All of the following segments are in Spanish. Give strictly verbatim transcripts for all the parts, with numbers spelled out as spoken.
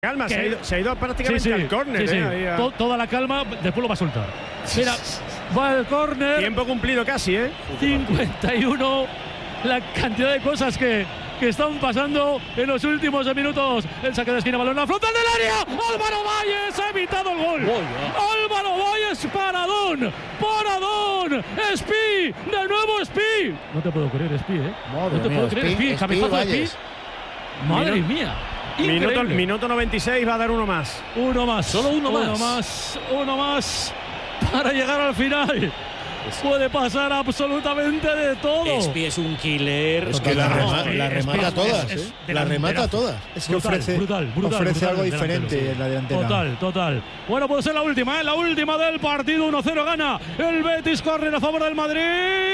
Calma, se ha, ido, se ha ido prácticamente sí, sí, al córner. sí, sí. Eh, a... Toda la calma, después lo va a soltar. Mira, va el córner. Tiempo cumplido casi, ¿eh? cincuenta y uno. La cantidad de cosas que, que están pasando en los últimos minutos. El saque de esquina, balón a frontal del área. Álvaro Valles ha evitado el gol. Oh, Álvaro Valles, paradón. Paradón. Espi. De nuevo Espi. No te puedo creer, Espi, ¿eh? Madre no te mía, puedo creer, Espi. Cabezazo de Espi. Madre Minuto, mía. Minuto, minuto noventa y seis, va a dar uno más. Uno más. Solo uno, uno más. más. Uno más. Para llegar al final. Puede pasar absolutamente de todo. Espi es un killer. Es que la, rema, la remata es, todas, es, ¿eh? es la remata todas. Es que brutal, ofrece, brutal, brutal, ofrece brutal, algo brutal, diferente delantero, en la delantera. Total, total. Bueno, puede ser la última, ¿eh? La última del partido. uno cero gana el Betis. Corre a favor del Madrid.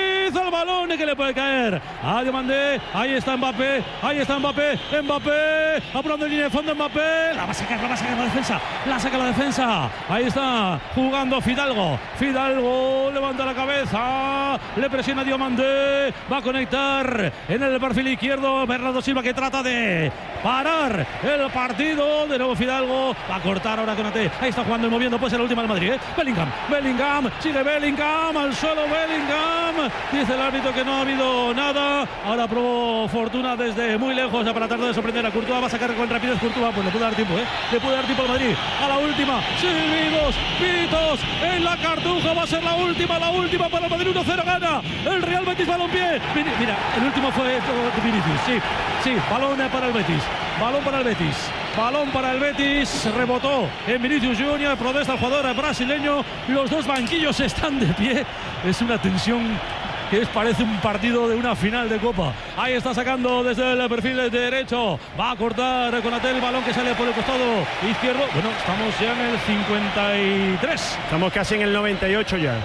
El balón que le puede caer a Diomandé. Ahí está Mbappé. Ahí está Mbappé. Mbappé. Apurando en línea de fondo Mbappé. La va a sacar, la va a sacar la defensa. La saca la defensa. Ahí está jugando Fidalgo. Fidalgo levanta la cabeza. Le presiona Diomandé. Va a conectar en el perfil izquierdo Bernardo Silva, que trata de parar el partido. De nuevo Fidalgo. Va a cortar ahora con A T. Ahí está jugando y moviendo. Puede ser la última del Madrid, ¿eh? Bellingham. Bellingham. Sigue Bellingham. Al suelo Bellingham. Dice el árbitro que no ha habido nada. Ahora probó fortuna desde muy lejos para tratar de sorprender a Courtois. Va a sacar con rapidez Courtois. Pues le puede dar tiempo, ¿eh? Le puede dar tiempo al Madrid. A la última. Silbidos. Pitos. En la cartuja. Va a ser la última. La última para el Madrid. uno cero gana el Real Betis. Balompié. Mira, el último fue Vinicius. Sí, sí. Balón para el Betis. Balón para el Betis. Balón para el Betis. Rebotó en Vinicius Junior. Protesta el jugador brasileño. Los dos banquillos están de pie. Es una tensión que es, parece un partido de una final de Copa. Ahí está sacando desde el perfil derecho. Va a cortar con Atel el balón que sale por el costado izquierdo. Bueno, estamos ya en el cincuenta y tres. Estamos casi en el noventa y ocho ya.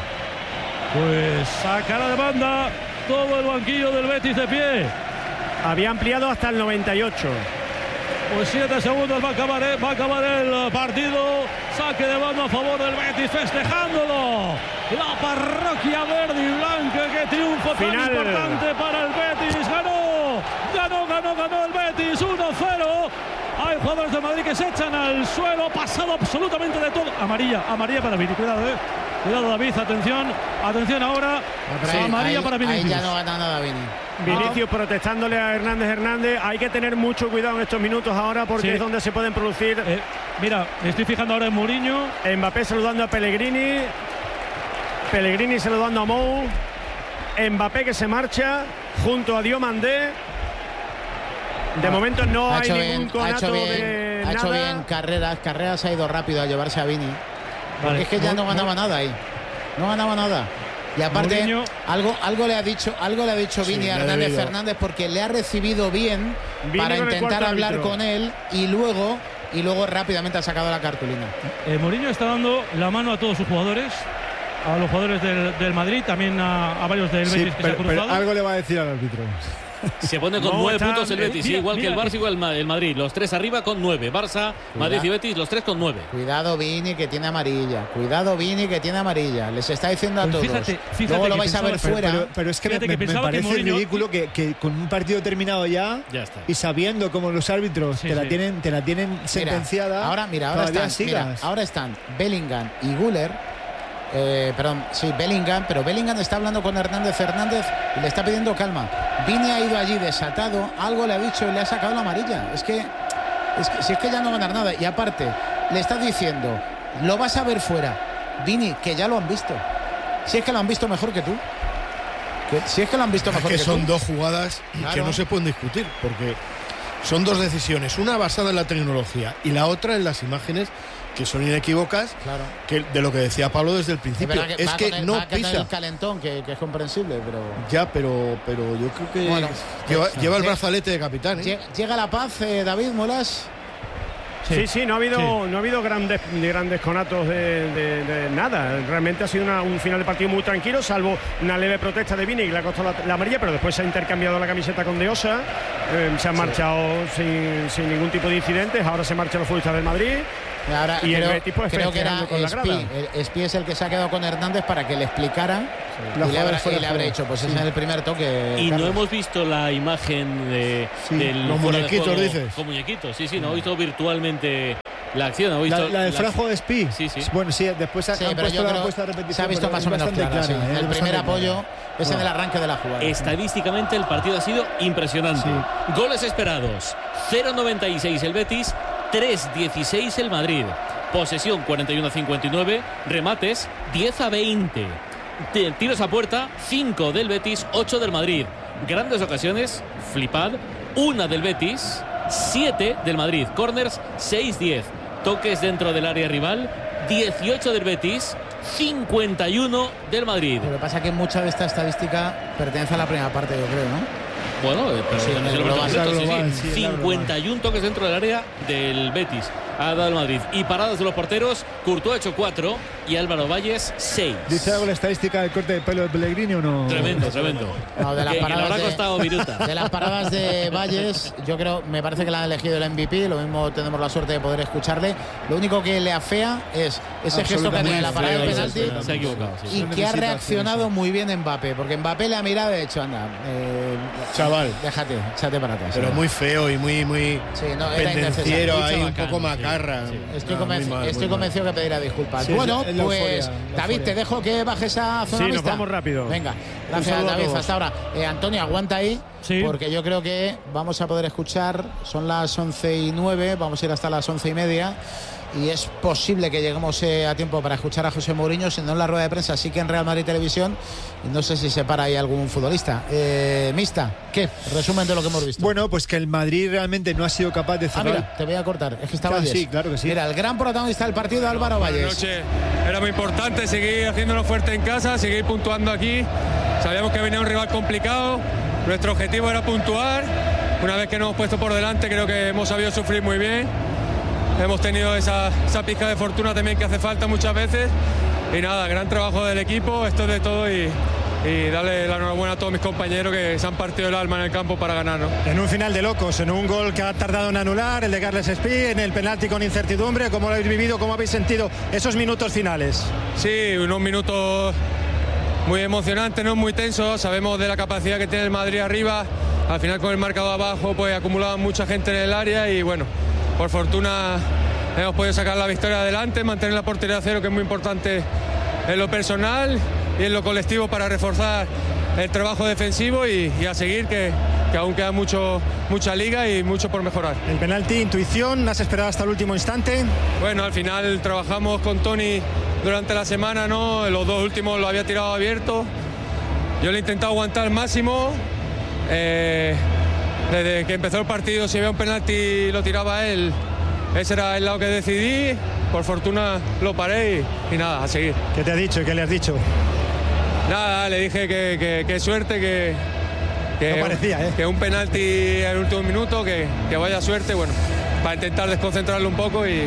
Pues sacará de banda todo el banquillo del Betis de pie. Había ampliado hasta el noventa y ocho. Pues siete segundos va a acabar, va a acabar el partido. Saque de banda a favor del Betis, festejándolo. La parroquia verde y blanca, que triunfo final tan importante para el Betis. Ganó, ganó, ganó, ganó el Betis uno cero. Hay jugadores de Madrid que se echan al suelo, pasado absolutamente de todo. Amarilla, amarilla para Vini, cuidado, eh. Cuidado, David, atención, atención ahora. Sí, amarilla ahí, para Vinicius. Ahí ya no gana nada Vini. Vinicius no. protestándole a Hernández Hernández. Hay que tener mucho cuidado en estos minutos ahora, porque sí. es donde se pueden producir. Eh, mira, me estoy fijando ahora en Mourinho. Mbappé saludando a Pellegrini. Pellegrini saludando a Mou. Mbappé que se marcha junto a Diomandé. De ah, momento no hay bien, ningún conato bien, de ha nada. hecho bien Carreras. Carreras ha ido rápido a llevarse a Vini. Porque Vale. es que ya no ganaba nada ahí. No ganaba nada. Y aparte, Mourinho. algo, algo le ha dicho, algo le ha dicho Vini sí, a Hernández Fernández, porque le ha recibido bien Vini para intentar hablar árbitro. con él y luego, y luego rápidamente ha sacado la cartulina. Eh, Mourinho está dando la mano a todos sus jugadores, a los jugadores del, del Madrid, también a, a varios del Betis sí, que pero, se han cruzado. Pero algo le va a decir al árbitro. Se pone con no, nueve está, puntos el Betis, mira, igual mira, que el Barça, igual el Madrid. Los tres arriba con nueve. Barça, Cuidado. Madrid y Betis, los tres con nueve. Cuidado Vini que tiene amarilla. Cuidado Vini que tiene amarilla. Les está diciendo a pues todos. Fíjate, fíjate Luego lo vais pensaba, a ver pero, fuera. Pero, pero es que me, que me, me parece Mourinho, ridículo que, que con un partido terminado ya, ya está. y sabiendo cómo los árbitros sí, te, la sí. tienen, te la tienen sentenciada. Mira, ahora, mira, ahora están, mira, ahora están Bellingham y Güler. Eh, perdón, sí, Bellingham, pero Bellingham está hablando con Hernández Fernández y le está pidiendo calma. Vini ha ido allí desatado, algo le ha dicho y le ha sacado la amarilla. Es que, es que si es que ya no va a ganar nada. Y aparte, le está diciendo, lo vas a ver fuera. Vini, que ya lo han visto. Si es que lo han visto mejor que tú. Que, si es que lo han visto mejor es que, que son tú. dos jugadas claro. que no se pueden discutir, porque son dos decisiones, una basada en la tecnología y la otra en las imágenes, que son inequívocas, claro. que de lo que decía Pablo desde el principio. Es que, es que el, no va pisa. el calentón, que, que es comprensible, pero ya, pero, pero yo creo que bueno, lleva, pues, lleva el llega, brazalete de capitán. ¿eh? Llega la paz, eh, David Molas. Sí, sí, sí, no ha habido, sí. no ha habido grandes, grandes conatos de, de, de nada. Realmente ha sido una, un final de partido muy tranquilo, salvo una leve protesta de Vini que le ha costado la, la amarilla, pero después se ha intercambiado la camiseta con De Osa. Eh, se han marchado sí. sin, sin ningún tipo de incidentes. Ahora se marchan los futbolistas del Madrid. Ahora, y creo, el Betis pues creo que era con la Espi. grada. Espi es el que se ha quedado con Hernández para que le explicara sí. y, le habrá, y le habrá dicho, pues sí. ese es el primer toque. Y Carlos. no hemos visto la imagen de, sí, del los muñequitos, de dices. Con muñequitos, sí, sí, no he visto virtualmente la acción. ¿Ha visto la, la del Frajo de Espi. Sí, sí. Bueno, sí, después sí, han puesto la puesta de repetición. Se ha visto más o menos clara, clara, sí. ¿eh? El primer apoyo clara. es en el arranque de la jugada. Estadísticamente el partido ha sido impresionante. Sí. Goles esperados, cero noventa y seis el Betis, tres dieciséis el Madrid. Posesión cuarenta y uno a cincuenta y nueve, remates diez a veinte. Tiros a puerta, cinco del Betis, ocho del Madrid. Grandes ocasiones, flipad, una del Betis, siete del Madrid. Corners, seis diez. Toques dentro del área rival, dieciocho del Betis, cincuenta y uno del Madrid. Lo que pasa es que mucha de esta estadística pertenece a la primera parte, yo creo, ¿no? Bueno, pero sí, en el global, minutos, global, sí, sí. sí, cincuenta y uno toques dentro del área del Betis. Ha dado el Madrid. Y paradas de los porteros, Courtois ha hecho cuatro y Álvaro Valles seis. ¿Dice algo la estadística del corte de pelo de Pellegrini o no? Tremendo, tremendo. No, de las que, paradas que le habrá de, costado viruta. De las paradas de Valles, yo creo, me parece que la han elegido el M V P, lo mismo tenemos la suerte de poder escucharle. Lo único que le afea es ese gesto que tiene la parada de penalti se ha equivocado, sí. y que ha reaccionado muy bien Mbappé, porque Mbappé le ha mirado y ha dicho, anda, eh, chaval, déjate, échate para atrás. Pero ¿no? muy feo y muy, muy sí, no, pendenciero, ahí un bacán, poco macarra. Sí, sí. Estoy, no, convenci mal, estoy convencido mal. que pedirá disculpas. Sí, bueno, es la pues euforia, la David, euforia. te dejo que bajes a zona Sí, mixta. nos vamos rápido. Venga, gracias David, hasta ahora. Eh, Antonio, aguanta ahí, sí. porque yo creo que vamos a poder escuchar, son las once y nueve, vamos a ir hasta las once y media. Y es posible que lleguemos eh, a tiempo para escuchar a José Mourinho, si no en la rueda de prensa, sí que en Real Madrid Televisión. Y no sé si se para ahí algún futbolista. Eh, Mista, ¿qué? Resumen de lo que hemos visto. Bueno, pues que el Madrid realmente no ha sido capaz de cerrar. Ah, mira, te voy a cortar, es que estaba Claro, Valles. sí, claro que sí. Mira, el gran protagonista del partido, Álvaro Valles. Buenas noches. Era muy importante seguir haciéndolo fuerte en casa, seguir puntuando aquí. Sabíamos que venía un rival complicado. Nuestro objetivo era puntuar. Una vez que nos hemos puesto por delante, creo que hemos sabido sufrir muy bien. Hemos tenido esa, esa pizca de fortuna también que hace falta muchas veces. Y nada, gran trabajo del equipo, esto es de todo y, y darle la enhorabuena a todos mis compañeros que se han partido el alma en el campo para ganar, ¿no? En un final de locos, en un gol que ha tardado en anular, el de Carles Espí, en el penalti con incertidumbre. ¿Cómo lo habéis vivido? ¿Cómo habéis sentido esos minutos finales? Sí, unos minutos muy emocionantes, ¿no? Muy tensos. Sabemos de la capacidad que tiene el Madrid arriba. Al final con el marcador abajo pues acumulaba mucha gente en el área y bueno, por fortuna hemos podido sacar la victoria adelante, mantener la portería a cero, que es muy importante en lo personal y en lo colectivo para reforzar el trabajo defensivo y, y a seguir, que, que aún queda mucho, mucha liga y mucho por mejorar. El penalti, intuición, ¿has esperado hasta el último instante? Bueno, al final trabajamos con Tony durante la semana, ¿no? Los dos últimos lo había tirado abierto. Yo le he intentado aguantar al máximo. Eh, Desde que empezó el partido, si había un penalti lo tiraba él. Ese era el lado que decidí. Por fortuna lo paré y, y nada, a seguir. ¿Qué te ha dicho y qué le has dicho? Nada, le dije que, que, que suerte, que, que, no parecía, ¿eh? que un penalti en el último minuto, que, que vaya suerte, bueno, para intentar desconcentrarlo un poco y,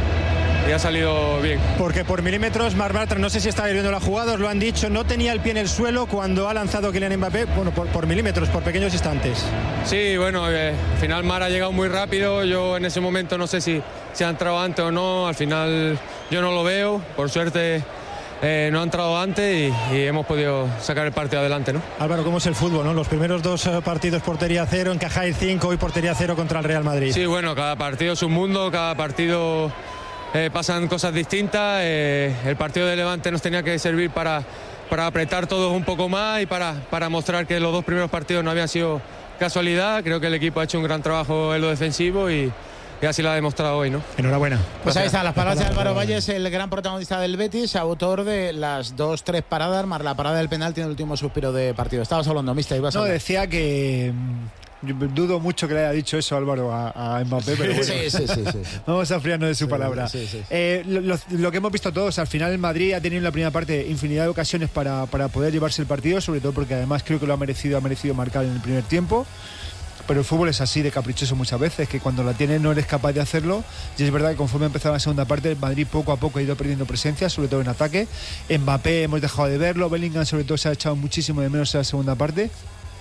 y ha salido bien. Porque por milímetros, Marc Bartra, no sé si estáis viendo la jugada, os lo han dicho, no tenía el pie en el suelo cuando ha lanzado Kylian Mbappé, bueno, por, por milímetros, por pequeños instantes. Sí, bueno, eh, al final Mar ha llegado muy rápido, yo en ese momento no sé si, si ha entrado antes o no, al final yo no lo veo, por suerte eh, no ha entrado antes y, y hemos podido sacar el partido adelante, ¿no? Álvaro, ¿cómo es el fútbol, no? Los primeros dos eh, partidos portería cero, encajáis cinco y portería cero contra el Real Madrid. Sí, bueno, cada partido es un mundo, cada partido... Eh, pasan cosas distintas, eh, el partido de Levante nos tenía que servir para, para apretar todos un poco más y para, para mostrar que los dos primeros partidos no habían sido casualidad. Creo que el equipo ha hecho un gran trabajo en lo defensivo y, y así lo ha demostrado hoy, ¿no? Enhorabuena. Pues ahí están las palabras de Álvaro Valles, el gran protagonista del Betis, autor de las dos, tres paradas, más la parada del penalti en el último suspiro de partido. Estabas hablando, mister, ibas a No, hablar. decía que... Yo dudo mucho que le haya dicho eso Álvaro a, a Mbappé, pero bueno, sí, sí, sí, sí. vamos a fiarnos de su sí, palabra. Sí, sí, sí. Eh, lo, lo, lo que hemos visto todos, al final el Madrid ha tenido en la primera parte infinidad de ocasiones para, para poder llevarse el partido, sobre todo porque además creo que lo ha merecido, ha merecido marcar en el primer tiempo. Pero el fútbol es así de caprichoso muchas veces, que cuando la tienes no eres capaz de hacerlo. Y es verdad que conforme ha empezado la segunda parte, el Madrid poco a poco ha ido perdiendo presencia, sobre todo en ataque. Mbappé hemos dejado de verlo, Bellingham sobre todo se ha echado muchísimo de menos en la segunda parte.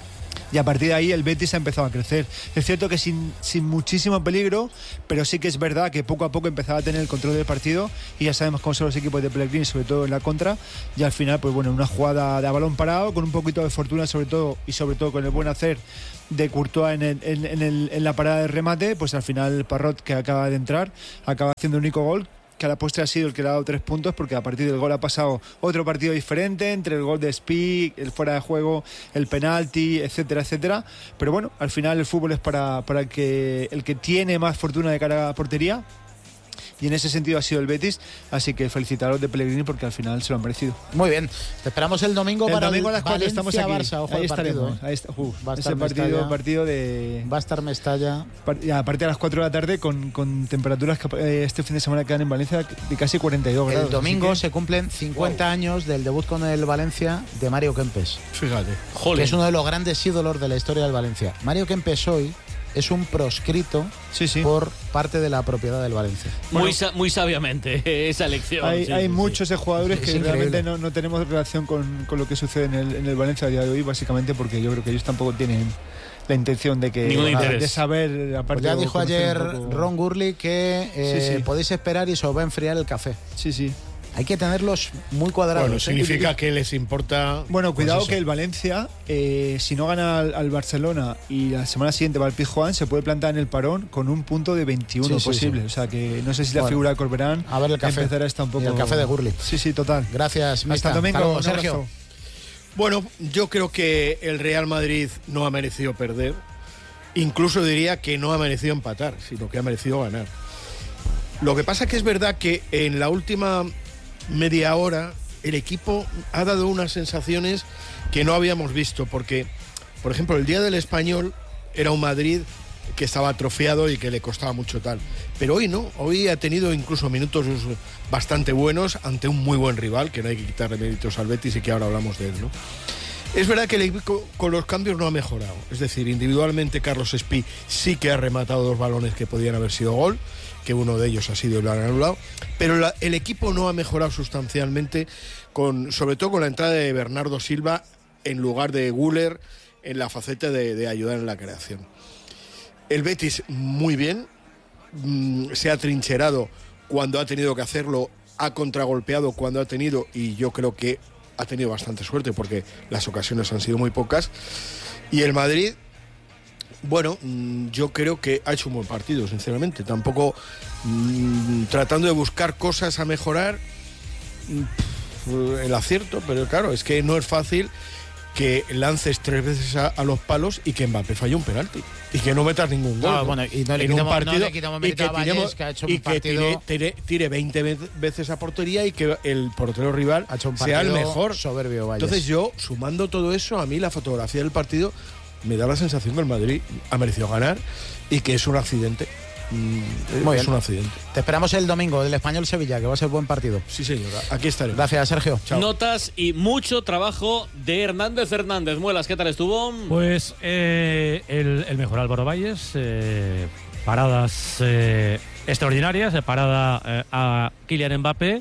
y a partir de ahí el Betis ha empezado a crecer. Es cierto que sin, sin muchísimo peligro, pero sí que es verdad que poco a poco empezaba a tener el control del partido, y ya sabemos cómo son los equipos de Pellegrini, sobre todo en la contra, y al final, pues bueno, una jugada de a balón parado, con un poquito de fortuna sobre todo, y sobre todo con el buen hacer de Courtois en, el, en, en, el, en la parada de remate, pues al final Parrot, que acaba de entrar, acaba haciendo el único gol, que a la postre ha sido el que le ha dado tres puntos, porque a partir del gol ha pasado otro partido diferente, entre el gol de Spi, el fuera de juego, el penalti, etcétera, etcétera. Pero bueno, al final el fútbol es para, para el, que, el que tiene más fortuna de cara a la portería, y en ese sentido ha sido el Betis, así que felicitaros de Pellegrini, porque al final se lo han merecido. Muy bien, te esperamos el domingo el para domingo el a las cuatro estamos aquí. Barça, ojo, ahí estaremos. Partido, ¿eh? Ahí está, uh, va a estar ese partido, Mestalla, partido de va a estar Mestalla. Y aparte a las cuatro de la tarde con, con temperaturas que eh, este fin de semana quedan en Valencia de casi cuarenta y dos grados. El domingo que... se cumplen cincuenta wow. años del debut con el Valencia de Mario Kempes. Fíjate. Jolín. Que es uno de los grandes ídolos de la historia del Valencia. Mario Kempes hoy es un proscrito sí, sí. por parte de la propiedad del Valencia. Muy, bueno, muy sabiamente esa elección. Hay, sí, hay sí, muchos sí. jugadores es que increíble. realmente no, no tenemos relación con, con lo que sucede en el, en el Valencia a día de hoy, básicamente porque yo creo que ellos tampoco tienen la intención de que Ningún nada, interés. de saber. Aparte, pues ya dijo ayer poco... Ron Gurley que eh, sí, sí. podéis esperar y se os va a enfriar el café. Sí, sí. Hay que tenerlos muy cuadrados. Bueno, ¿eh? significa que les importa. Bueno, cuidado pues que el Valencia, eh, si no gana al, al Barcelona y la semana siguiente va al Pizjuán, se puede plantar en el parón con un punto de veintiuno sí, posible. Sí, sí. O sea que no sé si la bueno, figura de Corberán a ver el café. empezará a estar un poco. Y el café de Gurley. Sí, sí, total. Gracias, Hasta el domingo, Hasta luego, Sergio. Sergio. Bueno, yo creo que el Real Madrid no ha merecido perder. Incluso diría que no ha merecido empatar, sino que ha merecido ganar. Lo que pasa es que es verdad que en la última media hora el equipo ha dado unas sensaciones que no habíamos visto, porque, por ejemplo, el día del Español era un Madrid que estaba atrofiado y que le costaba mucho tal, pero hoy no, hoy ha tenido incluso minutos bastante buenos ante un muy buen rival, que no hay que quitarle méritos al Betis y que ahora hablamos de él, ¿no? Es verdad que el equipo con los cambios no ha mejorado, es decir, individualmente Carlos Espí sí que ha rematado dos balones que podían haber sido gol, que uno de ellos ha sido y lo han anulado, pero la, el equipo no ha mejorado sustancialmente, con, sobre todo con la entrada de Bernardo Silva en lugar de Güler en la faceta de, de ayudar en la creación. El Betis muy bien, mmm, se ha trincherado cuando ha tenido que hacerlo, ha contragolpeado cuando ha tenido, y yo creo que ha tenido bastante suerte porque las ocasiones han sido muy pocas, y el Madrid, bueno, yo creo que ha hecho un buen partido, sinceramente. Tampoco mmm, tratando de buscar cosas a mejorar, el acierto, pero claro, es que no es fácil que lances tres veces a, a los palos y que Mbappé falle un penalti y que no metas ningún gol. No, ¿no? Bueno, y no le en quitamos, un partido no le quitamos y que, a Valles, tiremos, que ha hecho y un que partido, tire, tire, tire veinte veces a portería y que el portero rival ha hecho un sea el mejor. Soberbio, Valles. Entonces yo, sumando todo eso, a mí la fotografía del partido me da la sensación que el Madrid ha merecido ganar y que es un accidente. Mm, Muy es bien. un accidente. Te esperamos el domingo del Español Sevilla, que va a ser buen partido. Sí, señora. Aquí estaremos. Gracias, Sergio. Chao. Notas y mucho trabajo de Hernández Hernández. Muelas, ¿qué tal estuvo? Pues eh, el, el mejor Álvaro Valles, eh, paradas eh, extraordinarias, eh, parada eh, a Kylian Mbappé.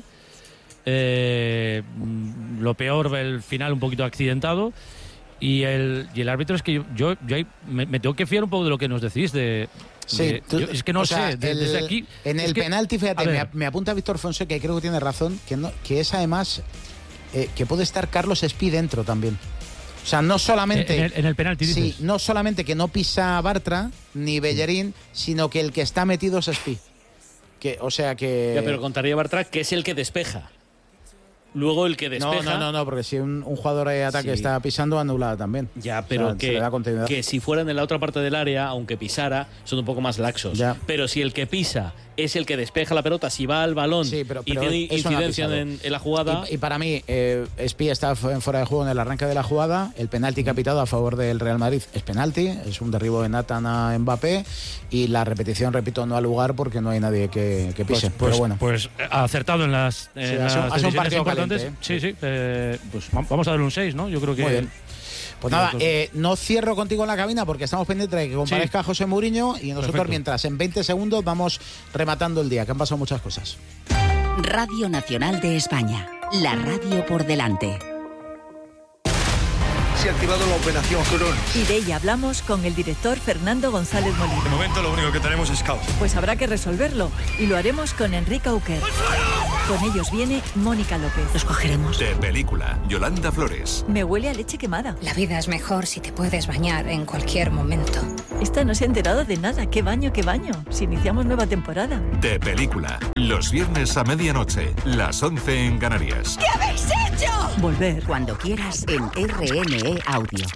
Eh, lo peor, el final un poquito accidentado. Y el, y el árbitro es que yo, yo, yo ahí me, me tengo que fiar un poco de lo que nos decís. De, Sí, de, tú, yo, es que no o sea, sé, de, el, desde aquí. En el que, penalti, fíjate, me, me apunta Víctor Fonseca, que creo que tiene razón, que, no, que es además eh, que puede estar Carlos Espí dentro también. O sea, no solamente. En el, en el penalti, sí, dices. no solamente que no pisa Bartra ni Bellerín, sino que el que está metido es Espí. Que, o sea que. Ya, pero contaría Bartra que es el que despeja. Luego el que despeja. No, no, no, no porque si un, un jugador de ataque sí. está pisando, anulada también. Ya, pero o sea, que, que si fueran en la otra parte del área, aunque pisara, son un poco más laxos. Ya. Pero si el que pisa es el que despeja la pelota, si va al balón sí, pero, pero y tiene incidencia en, en la jugada. Y, y para mí, eh, Espí está en fuera de juego en el arranque de la jugada. El penalti que ha pitado a favor del Real Madrid es penalti, es un derribo de Nathan a Mbappé. Y la repetición, repito, no ha lugar porque no hay nadie que, que pise. Pues, pero pues, bueno. Pues ha acertado en las, en sí, las hace un partido importantes. Caliente, ¿eh? Sí, sí. Eh, pues vamos a darle un seis, ¿no? Yo creo que. Muy bien. Pues nada, eh, no cierro contigo en la cabina porque estamos pendientes de que comparezca sí. José Mourinho y nosotros Perfecto. Mientras en veinte segundos vamos rematando el día, que han pasado muchas cosas. Radio Nacional de España, la radio por delante. se ha activado la operación Cronos. Y de ella hablamos con el director Fernando González Molina. De momento lo único que tenemos es caos. Pues habrá que resolverlo y lo haremos con Enrique Auquer. Con ellos viene Mónica López. Los cogeremos. De película, Yolanda Flores. Me huele a leche quemada. La vida es mejor si te puedes bañar en cualquier momento. Esta no se ha enterado de nada. ¿Qué baño, qué baño? Si iniciamos nueva temporada. De película, los viernes a medianoche, las once en Canarias. ¿Qué habéis hecho? Volver cuando quieras en R N E Audio.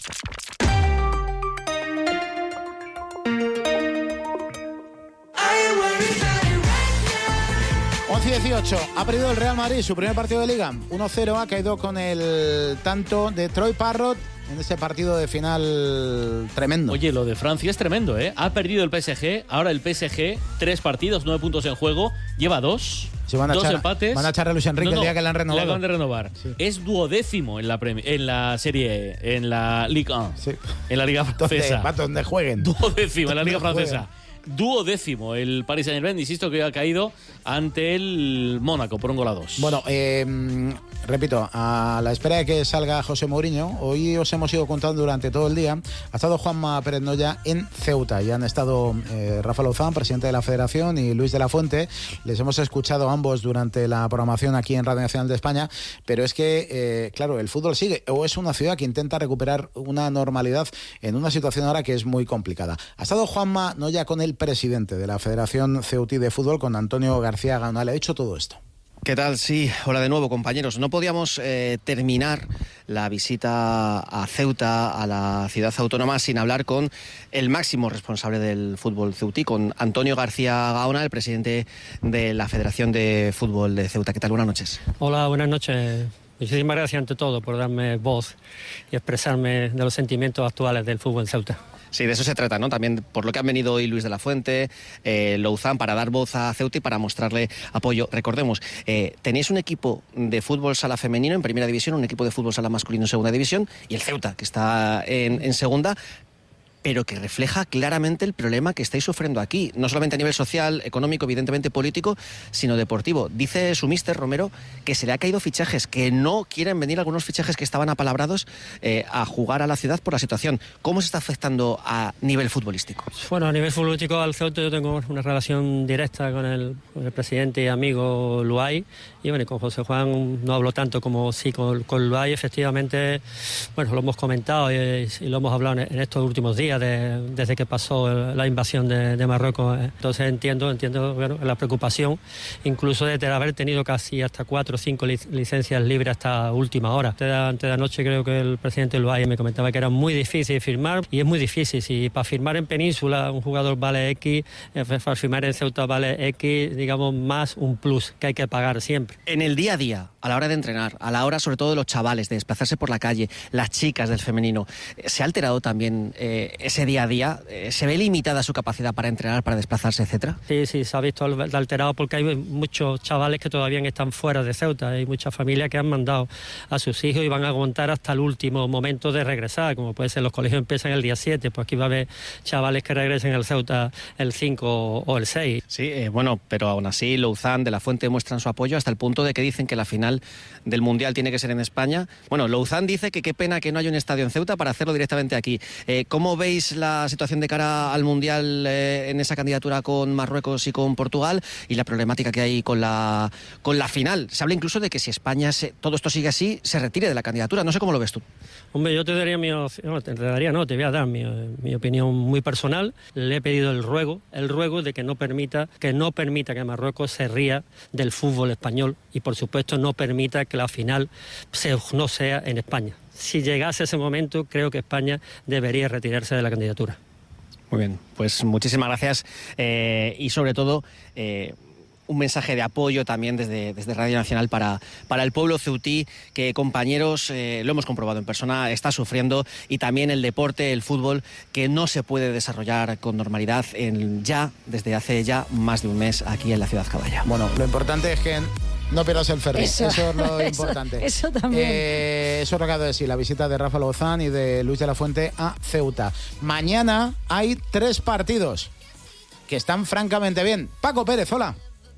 once dieciocho, ha perdido el Real Madrid su primer partido de Liga. uno cero, ha caído con el tanto de Troy Parrott en ese partido de final tremendo. Oye, lo de Francia es tremendo, ¿eh? Ha perdido el P S G, ahora el P S G, tres partidos, nueve puntos en juego, lleva dos, Se van a dos echar, empates. Van a echar a Luis Enrique no, no, el día que le han renovado. Le acaban de renovar. Sí. Es duodécimo en la, premi- en la Serie, en la Ligue uno, sí. En la Liga Francesa. Donde, donde jueguen. Duodécimo en la Liga Francesa. Duodécimo el Paris Saint-Germain, insisto que ha caído ante el Mónaco por un gol a dos. Bueno, eh, repito, a la espera de que salga José Mourinho, hoy os hemos ido contando durante todo el día, ha estado Juanma Pérez Noya en Ceuta y han estado eh, Rafa Lozán, presidente de la Federación, y Luis de la Fuente. Les hemos escuchado a ambos durante la programación aquí en Radio Nacional de España, pero es que, eh, claro, el fútbol sigue, o es una ciudad que intenta recuperar una normalidad en una situación ahora que es muy complicada. Ha estado Juanma Noya con el presidente de la Federación Ceutí de Fútbol, con Antonio García Gaona. Le ha dicho todo esto. ¿Qué tal? Sí, hola de nuevo, compañeros. No podíamos eh, terminar la visita a Ceuta, a la ciudad autónoma, sin hablar con el máximo responsable del fútbol ceutí, con Antonio García Gaona, el presidente de la Federación de Fútbol de Ceuta. ¿Qué tal? Buenas noches. Hola, buenas noches. Muchísimas gracias ante todo por darme voz y expresarme de los sentimientos actuales del fútbol en Ceuta. Sí, de eso se trata, ¿no? También por lo que han venido hoy Luis de la Fuente, eh, Louzán, para dar voz a Ceuta y para mostrarle apoyo. Recordemos, eh, tenéis un equipo de fútbol sala femenino en primera división, un equipo de fútbol sala masculino en segunda división, y el Ceuta, que está en, en segunda, pero que refleja claramente el problema que estáis sufriendo aquí, no solamente a nivel social, económico, evidentemente político, sino deportivo. Dice su míster Romero que se le ha caído fichajes, que no quieren venir algunos fichajes que estaban apalabrados eh, a jugar a la ciudad por la situación. ¿Cómo se está afectando a nivel futbolístico? Bueno, a nivel futbolístico al Ceuta yo tengo una relación directa con el, con el presidente y amigo Luay, y bueno, con José Juan no hablo tanto como sí con, con Luay. Efectivamente, bueno, lo hemos comentado y, y lo hemos hablado en, en estos últimos días, De, desde que pasó la invasión de, de Marruecos. Entonces entiendo, entiendo bueno, la preocupación, incluso de haber tenido casi hasta cuatro o cinco lic- licencias libres hasta última hora. Antes de, antes de anoche creo que el presidente Luay me comentaba que era muy difícil firmar, y es muy difícil. Si para firmar en Península un jugador vale X, eh, para firmar en Ceuta vale X, digamos, más un plus que hay que pagar siempre. En el día a día, a la hora de entrenar, a la hora sobre todo de los chavales, de desplazarse por la calle, las chicas del femenino, ¿se ha alterado también eh, ese día a día? ¿Se ve limitada su capacidad para entrenar, para desplazarse, etcétera? Sí, sí, se ha visto alterado porque hay muchos chavales que todavía están fuera de Ceuta. Hay muchas familias que han mandado a sus hijos y van a aguantar hasta el último momento de regresar, como puede ser los colegios empiezan el día siete, pues aquí va a haber chavales que regresen al Ceuta el cinco o el seis. Sí, eh, bueno, pero aún así Louzán, de la Fuente muestran su apoyo hasta el punto de que dicen que la final del Mundial tiene que ser en España. Bueno, Louzán dice que qué pena que no haya un estadio en Ceuta para hacerlo directamente aquí. Eh, ¿Cómo veis la situación de cara al Mundial eh, en esa candidatura con Marruecos y con Portugal, y la problemática que hay con la con la final? Se habla incluso de que si España, se, todo esto sigue así, se retire de la candidatura. No sé cómo lo ves tú. Hombre, yo te daría mi no, te daría no, te voy a dar mi, mi opinión muy personal. Le he pedido el ruego, el ruego de que no permita, que no permita que Marruecos se ría del fútbol español, y por supuesto no permita que la final se, no sea en España. Si llegase ese momento, creo que España debería retirarse de la candidatura. Muy bien, pues muchísimas gracias eh, y sobre todo eh, un mensaje de apoyo también desde, desde Radio Nacional para, para el pueblo ceutí, que, compañeros, eh, lo hemos comprobado en persona, está sufriendo, y también el deporte, el fútbol, que no se puede desarrollar con normalidad en ya, desde hace ya más de un mes aquí en la ciudad caballa. Bueno, lo importante es que no pierdas el ferry, eso, eso es lo eso, importante. Eso también. Eh, eso es lo que ha de decir, la visita de Rafa Louzán y de Luis de la Fuente a Ceuta. Mañana hay tres partidos que están francamente bien. Paco Pérez, hola.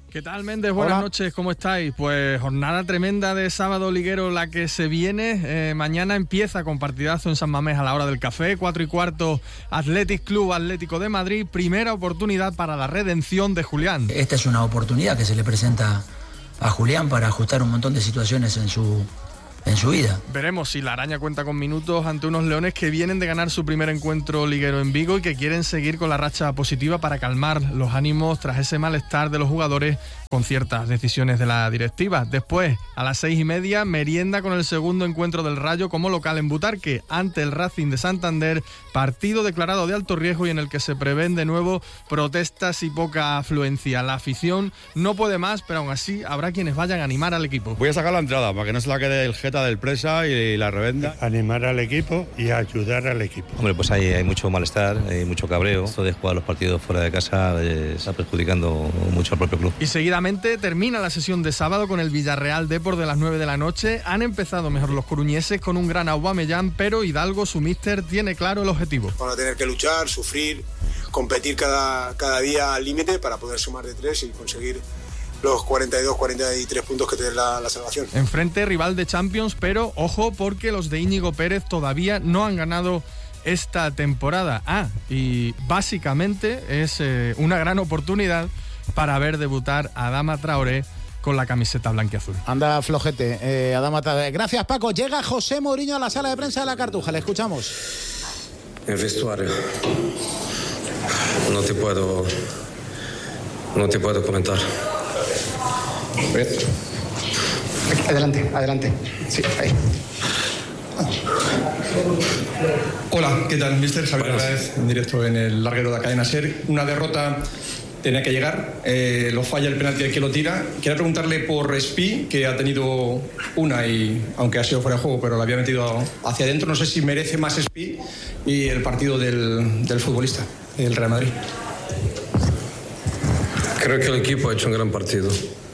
¿Qué tal, Méndez? Buenas Hola. noches, ¿cómo estáis? Pues jornada tremenda de sábado liguero la que se viene. Eh, mañana empieza con partidazo en San Mamés a la hora del café. Cuatro y cuarto, Athletic Club Atlético de Madrid. Primera oportunidad para la redención de Julián. Esta es una oportunidad que se le presenta a Julián para ajustar un montón de situaciones en su, en su vida. Veremos si la Araña cuenta con minutos ante unos leones que vienen de ganar su primer encuentro liguero en Vigo y que quieren seguir con la racha positiva para calmar los ánimos tras ese malestar de los jugadores con ciertas decisiones de la directiva. Después, a las seis y media, merienda con el segundo encuentro del Rayo como local en Butarque, ante el Racing de Santander, partido declarado de alto riesgo y en el que se prevén de nuevo protestas y poca afluencia. La afición no puede más, pero aún así habrá quienes vayan a animar al equipo. Voy a sacar la entrada para que no se la quede el jeta del presa y la revenda. Animar al equipo y ayudar al equipo. Hombre, pues hay, hay mucho malestar, hay mucho cabreo. Esto de jugar los partidos fuera de casa eh, está perjudicando mucho al propio club. Y seguidamente termina la sesión de sábado con el Villarreal Depor de las nueve de la noche. Han empezado mejor los coruñeses con un gran Aubameyang, pero Hidalgo, su míster, tiene claro el objetivo. Van a tener que luchar, sufrir, competir cada, cada día al límite para poder sumar de tres y conseguir los cuarenta y dos, cuarenta y tres puntos que te den la, la salvación. Enfrente, rival de Champions, pero ojo porque los de Íñigo Pérez todavía no han ganado esta temporada. Ah, y básicamente es eh, una gran oportunidad para ver debutar a Adama Traoré con la camiseta blanquiazul. Anda flojete, eh, Adama Traoré. Gracias, Paco. Llega José Mourinho a la sala de prensa de la Cartuja. Le escuchamos. El vestuario. No te puedo... No te puedo comentar. Adelante, adelante. Sí, ahí. Hola, ¿qué tal, mister? Javier Hernández, en directo en el larguero de la cadena SER. Una derrota tenía que llegar, eh, lo falla el penalti del que lo tira. Quería preguntarle por Espi, que ha tenido una, y aunque ha sido fuera de juego, pero la había metido hacia adentro. No sé si merece más Espi y el partido del, del futbolista, el Real Madrid. Creo que el equipo ha hecho un gran partido.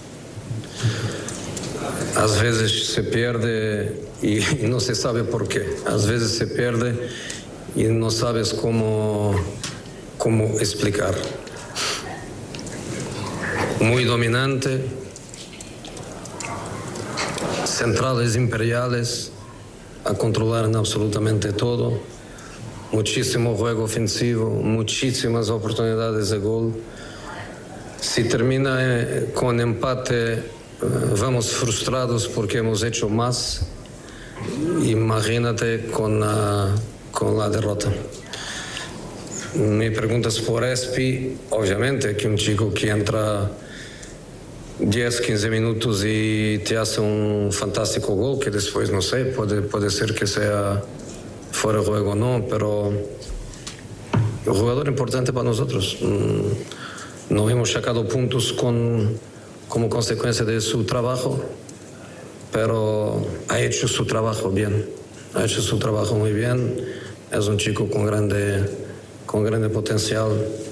A veces se pierde y, y no se sabe por qué. A veces se pierde y no sabes cómo, cómo explicar. Muy dominante, centrales imperiales a controlar en absolutamente todo, muchísimo juego ofensivo, muchísimas oportunidades de gol. Si termina eh, con empate, eh, vamos frustrados porque hemos hecho más. Imagínate con, uh, con la derrota. Mi pregunta es por Espi. Obviamente que un chico que entra diez, quince minutos y te hace un fantástico gol, que después, no sé, puede, puede ser que sea fuera de juego o no, pero un jugador importante para nosotros. No hemos sacado puntos con, como consecuencia de su trabajo, pero ha hecho su trabajo bien, ha hecho su trabajo muy bien. Es un chico con grande, con grande potencial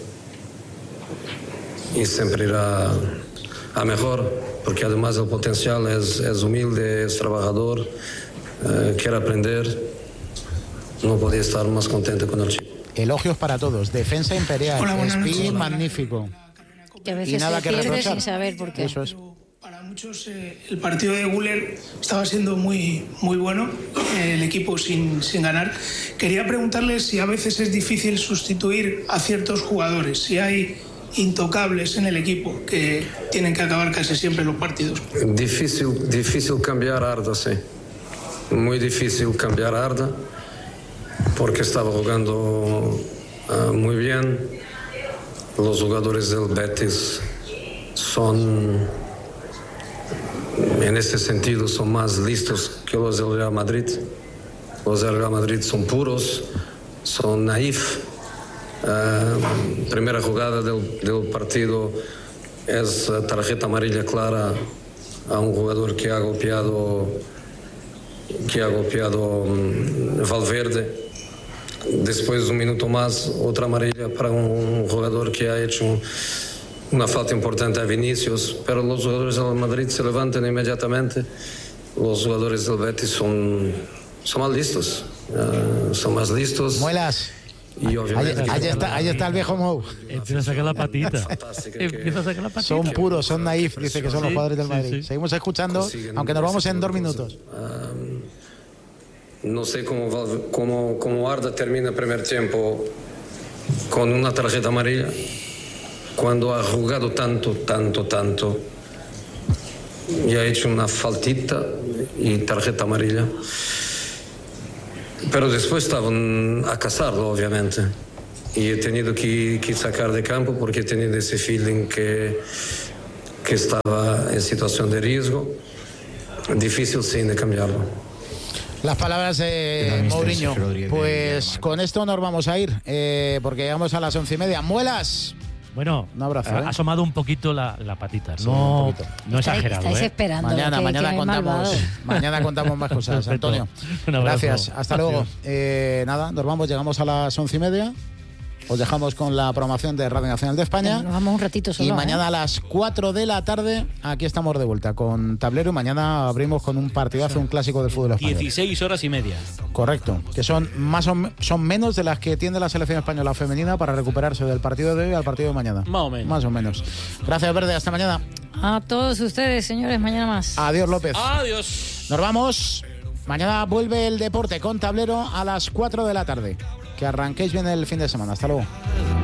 y siempre irá a mejor, porque además el potencial es, es humilde, es trabajador, eh, quiere aprender. No podía estar más contento con el chico. Elogios para todos. Defensa imperial. Hola, Espi, magnífico. Que a veces y nada se que pierde reprochar. sin saber por qué. Eso es. Para muchos eh, el partido de Güler estaba siendo muy, muy bueno, eh, el equipo sin, sin ganar. Quería preguntarle si a veces es difícil sustituir a ciertos jugadores, si hay intocables en el equipo que tienen que acabar casi siempre los partidos. Difícil, difícil cambiar a Arda, sí. Muy difícil cambiar a Arda, porque estaba jugando uh, muy bien. Los jugadores del Betis son, en ese sentido, son más listos que los del Real Madrid. Los del Real Madrid son puros, son naif. Uh, primera jugada del, del partido es tarjeta amarilla clara a un jugador que ha golpeado, que ha golpeado um, Valverde. Después, un minuto más, otra amarilla para un jugador que ha hecho una falta importante a Vinicius, pero los jugadores del Madrid se levantan inmediatamente. Los jugadores del Betis son, son más listos, uh, son más listos. Muelas. Y obviamente ahí, ahí está, ahí está el viejo Mou. Empieza a sacar la patita. Empieza a sacar la patita. Son puros, son naif, dice que son Sí, los jugadores del sí, Madrid. sí. Seguimos escuchando, aunque nos vamos en dos minutos. Um, no sé cómo, va- cómo, cómo Arda termina el primer tiempo con una tarjeta amarilla cuando ha jugado tanto, tanto, tanto y ha hecho una faltita y tarjeta amarilla. Pero después estaban a cazarlo, obviamente. Y he tenido que, que sacar de campo porque he tenido ese feeling que, que estaba en situación de riesgo. Difícil, sí, de cambiarlo. Las palabras de Mourinho. Pues con esto nos vamos a ir, eh, porque llegamos a las once y media. Muelas. Bueno, un abrazo. ha ¿eh? asomado un poquito la, la patita. Sí, no, un poquito. no exagerado. Estáis ¿eh? esperando. Mañana, que- mañana que contamos, malvado. mañana contamos más cosas, Perfecto. Antonio. Un abrazo. Gracias. Hasta luego. Adiós. Eh, nada, nos vamos. Llegamos a las once y media. Os dejamos con la programación de Radio Nacional de España. Nos vamos un ratito solo. Y ¿eh? mañana a las cuatro de la tarde, aquí estamos de vuelta con Tablero. Y mañana abrimos con un partidazo, un clásico del fútbol español. dieciséis horas y media. Correcto, que son más o me- son menos de las que tiene la selección española femenina para recuperarse del partido de hoy al partido de mañana. Más o menos. Más o menos. Gracias, Verde. Hasta mañana. A todos ustedes, señores, mañana más. Adiós, López. Adiós. Nos vamos. Mañana vuelve el deporte con Tablero a las cuatro de la tarde. Que arranquéis bien el fin de semana. Hasta luego.